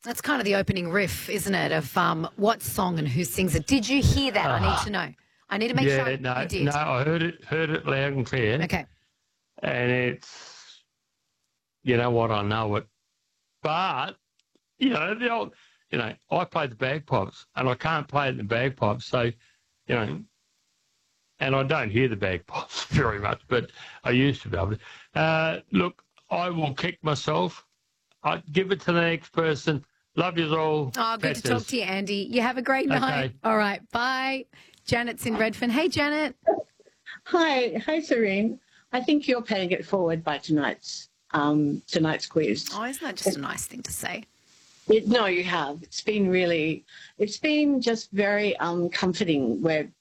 That's kind of the opening riff, isn't it, of what song and who sings it. Did you hear that? I need to know. I need to make sure you did. No, I heard it loud and clear. Okay. And it's, you know what, I know it. But, the old, I play the bagpipes and I can't play it in the bagpipes. So, and I don't hear the bagpipes very much, but I used to be able to. Look, I will kick myself. I give it to the next person. Love you all. Oh, good to talk to you, Andy. You have a great night. Okay. All right, bye. Janet's in Redfern. Hey, Janet. Hi, Serene. I think you're paying it forward by tonight's quiz. Oh, isn't that just a nice thing to say? No, you have. It's been just very comforting.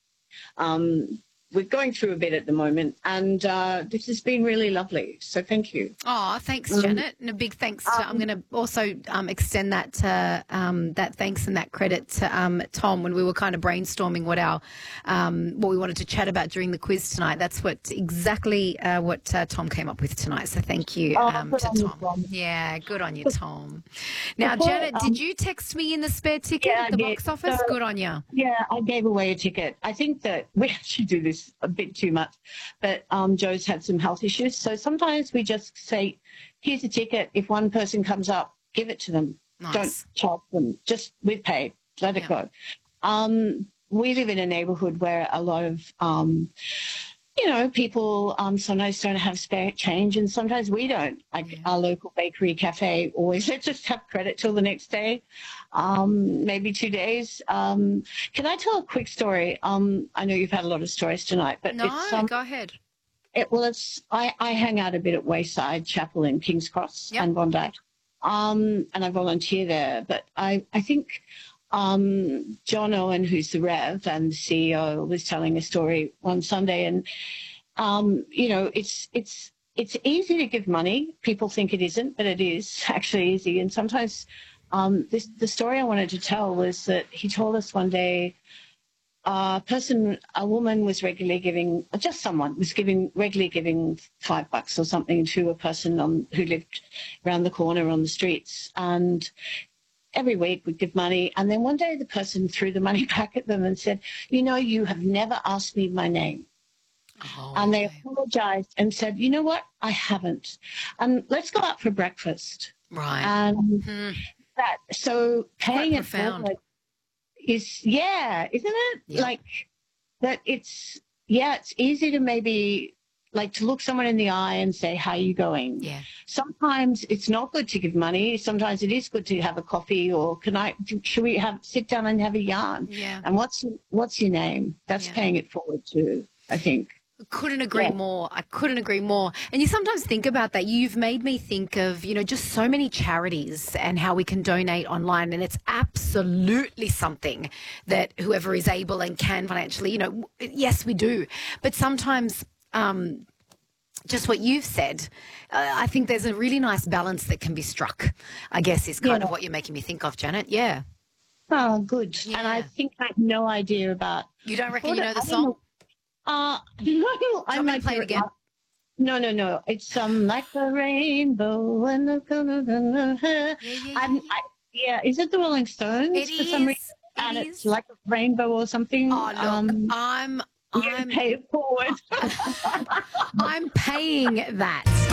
We're going through a bit at the moment, and this has been really lovely. So thank you. Oh, thanks, Janet, and a big thanks to. I'm going to also extend that that thanks and that credit to Tom when we were kind of brainstorming what we wanted to chat about during the quiz tonight. That's exactly what Tom came up with tonight. So thank you to Tom. Yeah, good on you, Tom. Now, Janet, did you text me in the spare ticket at the box office? So, good on you. Yeah, I gave away a ticket. I think that we actually do this a bit too much, but Joe's had some health issues, so sometimes we just say, here's a ticket. If one person comes up, give it to them. Nice. Don't charge them. Just, we've paid, let it go. We live in a neighborhood where a lot of people sometimes don't have spare change, and sometimes we don't. Like our local bakery cafe always lets us have credit till the next day, maybe 2 days. Can I tell a quick story? I know you've had a lot of stories tonight, but no, go ahead. I hang out a bit at Wayside Chapel in King's Cross and Bondi, and I volunteer there. But I think John Owen, who's the Rev and the CEO, was telling a story one Sunday, and it's easy to give money. People think it isn't, but it is actually easy. And sometimes the story I wanted to tell was that he told us one day a woman was regularly giving, just someone was regularly giving $5 or something to a person who lived around the corner on the streets, and every week we'd give money. And then one day the person threw the money back at them and said, you have never asked me my name. Oh, and they apologized and said, you know what? I haven't. And let's go out for breakfast. Right. And so paying it forward is, isn't it? Yeah. Like that it's easy to maybe to look someone in the eye and say, how are you going? Yeah. Sometimes it's not good to give money. Sometimes it is good to have a coffee, or should we sit down and have a yarn? Yeah. And what's your name? That's paying it forward too, I think. Couldn't agree more. I couldn't agree more. And you sometimes think about that. You've made me think of, just so many charities and how we can donate online. And it's absolutely something that whoever is able and can financially, yes, we do. But sometimes just what you've said, I think there's a really nice balance that can be struck, I guess, is kind of what you're making me think of, Janet. Yeah. Oh, good. Yeah. And I think I have no idea about... You don't reckon you know the song? No, I'm going to play it again. No. It's like a rainbow and is it the Rolling Stones? It for some reason? And it's like a rainbow or something. Oh, look, I'm pay it forward. I'm paying that.